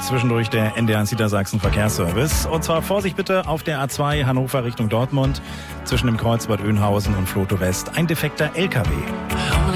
zwischendurch der NDR Niedersachsen Verkehrsservice. Und zwar Vorsicht bitte auf der A2 Hannover Richtung Dortmund zwischen dem Kreuz Bad Oeynhausen und Floto West. Ein defekter LKW.